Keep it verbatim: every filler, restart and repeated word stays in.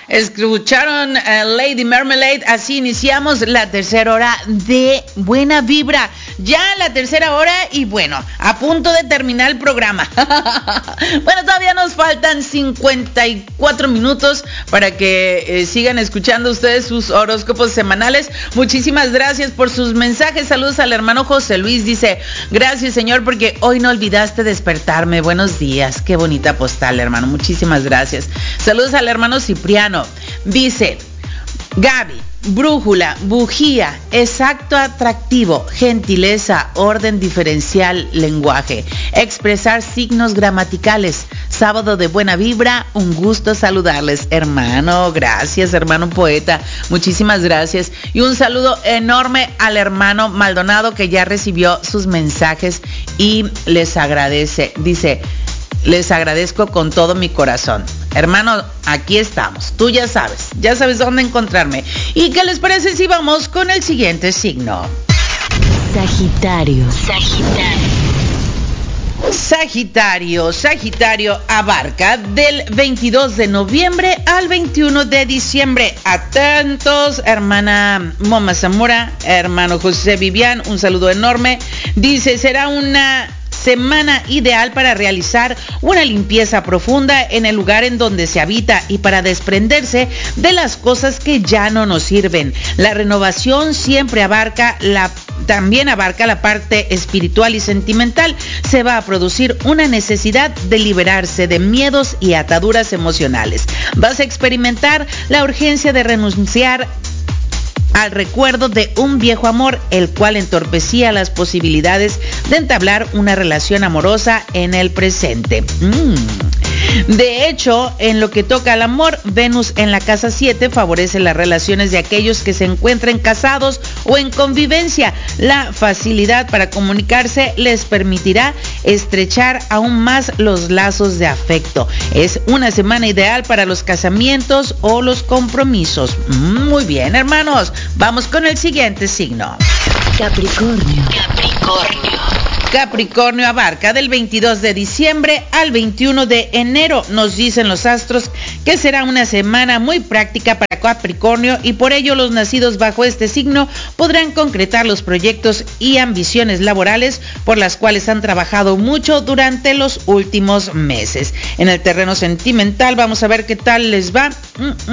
Escucharon uh, Lady Marmalade. Así iniciamos la tercera hora de Buena Vibra. Ya la tercera hora y bueno, a punto de terminar el programa. Bueno, todavía nos faltan cincuenta y cuatro minutos para que eh, sigan escuchando ustedes sus horóscopos semanales. Muchísimas gracias por sus mensajes. Saludos al hermano José Luis. Dice, gracias Señor porque hoy no olvidaste despertarme. Buenos días. Qué bonita postal, hermano. Muchísimas gracias. Saludos al hermano Cipriano. Dice, Gaby, brújula, bujía, exacto, atractivo, gentileza, orden diferencial, lenguaje, expresar signos gramaticales, sábado de buena vibra, un gusto saludarles, hermano, gracias, hermano poeta, muchísimas gracias, y un saludo enorme al hermano Maldonado que ya recibió sus mensajes y les agradece, dice, les agradezco con todo mi corazón. Hermano, aquí estamos. Tú ya sabes, ya sabes dónde encontrarme. ¿Y qué les parece si vamos con el siguiente signo? Sagitario. Sagitario. Sagitario, Sagitario abarca del veintidós de noviembre al veintiuno de diciembre. Atentos, hermana Moma Zamora, hermano José Vivian, un saludo enorme. Dice, será una semana ideal para realizar una limpieza profunda en el lugar en donde se habita y para desprenderse de las cosas que ya no nos sirven. La renovación siempre abarca la también abarca la parte espiritual y sentimental. Se va a producir una necesidad de liberarse de miedos y ataduras emocionales. Vas a experimentar la urgencia de renunciar al recuerdo de un viejo amor, el cual entorpecía las posibilidades de entablar una relación amorosa en el presente. Mm. De hecho, en lo que toca al amor, Venus en la casa siete favorece las relaciones de aquellos que se encuentren casados o en convivencia. La facilidad para comunicarse les permitirá estrechar aún más los lazos de afecto. Es una semana ideal para los casamientos o los compromisos. Muy bien, hermanos. Vamos con el siguiente signo. Capricornio. Capricornio. Capricornio abarca del veintidós de diciembre al veintiuno de enero. Nos dicen los astros que será una semana muy práctica para Capricornio y por ello los nacidos bajo este signo podrán concretar los proyectos y ambiciones laborales por las cuales han trabajado mucho durante los últimos meses. En el terreno sentimental vamos a ver qué tal les va.